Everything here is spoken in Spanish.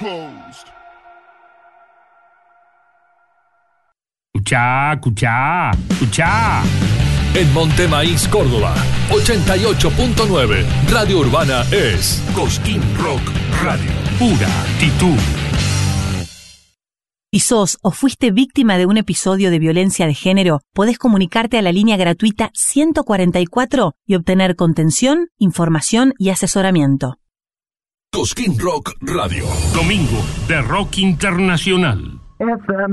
closed. Escuchá. En Montemaíz, Córdoba, 88.9, Radio Urbana es Cosquín Rock Radio. Pura actitud. Si sos o fuiste víctima de un episodio de violencia de género, podés comunicarte a la línea gratuita 144 y obtener contención, información y asesoramiento. Cosquín Rock Radio. Domingo de Rock Internacional. FM